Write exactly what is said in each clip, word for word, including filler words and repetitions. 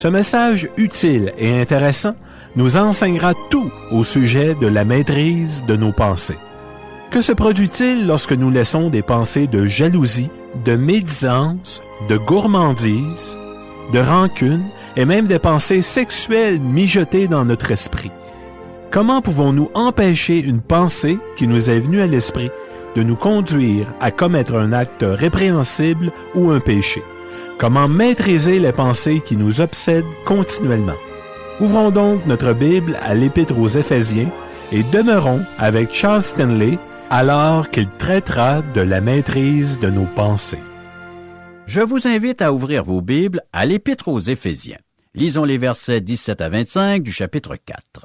Ce message utile et intéressant nous enseignera tout au sujet de la maîtrise de nos pensées. Que se produit-il lorsque nous laissons des pensées de jalousie, de médisance, de gourmandise, de rancune et même des pensées sexuelles mijoter dans notre esprit? Comment pouvons-nous empêcher une pensée qui nous est venue à l'esprit de nous conduire à commettre un acte répréhensible ou un péché? Comment maîtriser les pensées qui nous obsèdent continuellement? Ouvrons donc notre Bible à l'Épître aux Éphésiens et demeurons avec Charles Stanley alors qu'il traitera de la maîtrise de nos pensées. Je vous invite à ouvrir vos Bibles à l'Épître aux Éphésiens. Lisons les versets dix-sept à vingt-cinq du chapitre quatre.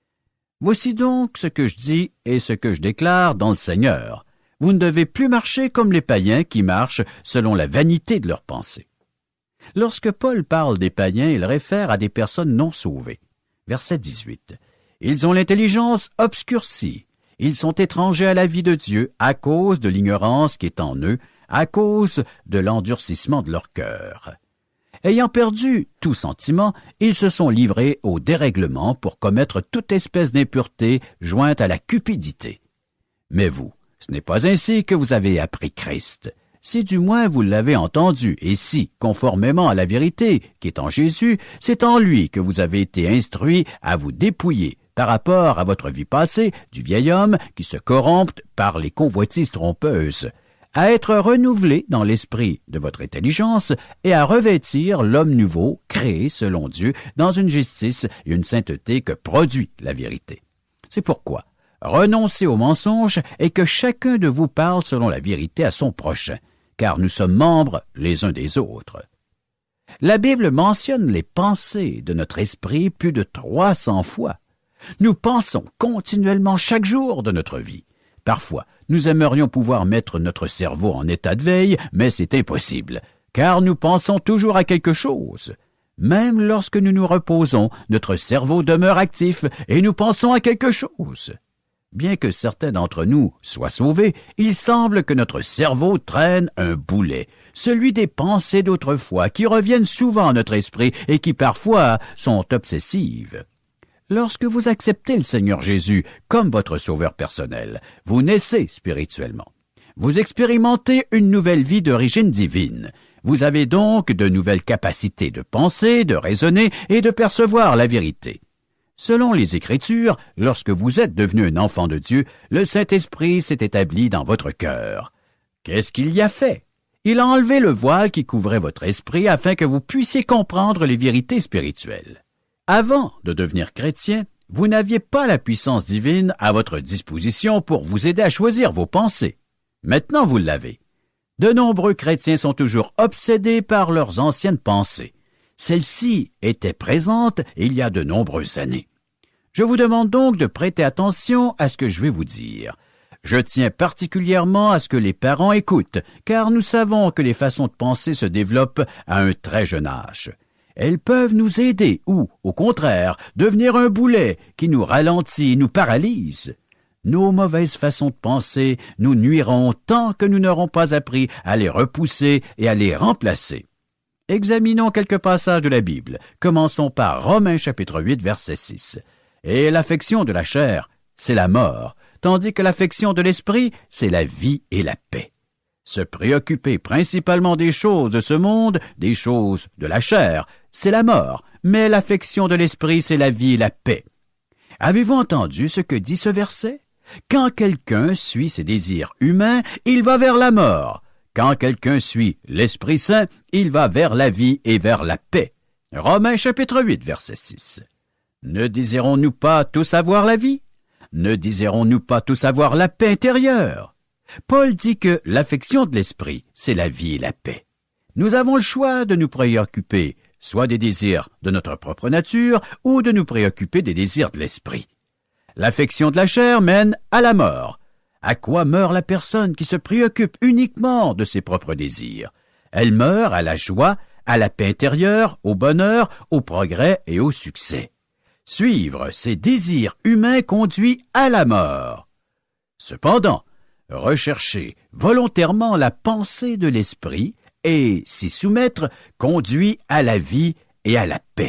« Voici donc ce que je dis et ce que je déclare dans le Seigneur. Vous ne devez plus marcher comme les païens qui marchent selon la vanité de leurs pensées. » Lorsque Paul parle des païens, il réfère à des personnes non sauvées. Verset dix-huit. « Ils ont l'intelligence obscurcie. Ils sont étrangers à la vie de Dieu à cause de l'ignorance qui est en eux, à cause de l'endurcissement de leur cœur. Ayant perdu tout sentiment, ils se sont livrés au dérèglement pour commettre toute espèce d'impureté jointe à la cupidité. Mais vous, ce n'est pas ainsi que vous avez appris Christ. Si du moins vous l'avez entendu, et si, conformément à la vérité qui est en Jésus, c'est en lui que vous avez été instruits à vous dépouiller par rapport à votre vie passée du vieil homme qui se corrompt par les convoitises trompeuses, à être renouvelé dans l'esprit de votre intelligence et à revêtir l'homme nouveau, créé selon Dieu, dans une justice et une sainteté que produit la vérité. C'est pourquoi renoncez aux mensonges et que chacun de vous parle selon la vérité à son prochain, car nous sommes membres les uns des autres. La Bible mentionne les pensées de notre esprit plus de trois cents fois. Nous pensons continuellement chaque jour de notre vie. Parfois, nous aimerions pouvoir mettre notre cerveau en état de veille, mais c'est impossible, car nous pensons toujours à quelque chose. Même lorsque nous nous reposons, notre cerveau demeure actif et nous pensons à quelque chose. Bien que certains d'entre nous soient sauvés, il semble que notre cerveau traîne un boulet, celui des pensées d'autrefois qui reviennent souvent à notre esprit et qui parfois sont obsessives. Lorsque vous acceptez le Seigneur Jésus comme votre sauveur personnel, vous naissez spirituellement. Vous expérimentez une nouvelle vie d'origine divine. Vous avez donc de nouvelles capacités de penser, de raisonner et de percevoir la vérité. Selon les Écritures, lorsque vous êtes devenu un enfant de Dieu, le Saint-Esprit s'est établi dans votre cœur. Qu'est-ce qu'il y a fait? Il a enlevé le voile qui couvrait votre esprit afin que vous puissiez comprendre les vérités spirituelles. Avant de devenir chrétien, vous n'aviez pas la puissance divine à votre disposition pour vous aider à choisir vos pensées. Maintenant, vous l'avez. De nombreux chrétiens sont toujours obsédés par leurs anciennes pensées. Celles-ci étaient présentes il y a de nombreuses années. Je vous demande donc de prêter attention à ce que je vais vous dire. Je tiens particulièrement à ce que les parents écoutent, car nous savons que les façons de penser se développent à un très jeune âge. Elles peuvent nous aider ou, au contraire, devenir un boulet qui nous ralentit, nous paralyse. Nos mauvaises façons de penser nous nuiront tant que nous n'aurons pas appris à les repousser et à les remplacer. Examinons quelques passages de la Bible. Commençons par Romains chapitre huit, verset six. « Et l'affection de la chair, c'est la mort, tandis que l'affection de l'esprit, c'est la vie et la paix. » Se préoccuper principalement des choses de ce monde, des choses de la chair, c'est la mort, mais l'affection de l'esprit, c'est la vie et la paix. Avez-vous entendu ce que dit ce verset? Quand quelqu'un suit ses désirs humains, il va vers la mort. Quand quelqu'un suit l'Esprit Saint, il va vers la vie et vers la paix. Romains chapitre huit, verset six. Ne désirons-nous pas tous avoir la vie? Ne désirons-nous pas tous avoir la paix intérieure? Paul dit que l'affection de l'esprit, c'est la vie et la paix. Nous avons le choix de nous préoccuper, soit des désirs de notre propre nature, ou de nous préoccuper des désirs de l'esprit. L'affection de la chair mène à la mort. À quoi meurt la personne qui se préoccupe uniquement de ses propres désirs? Elle meurt à la joie, à la paix intérieure, au bonheur, au progrès et au succès. Suivre ses désirs humains conduit à la mort. Cependant, rechercher volontairement la pensée de l'esprit et s'y soumettre conduit à la vie et à la paix.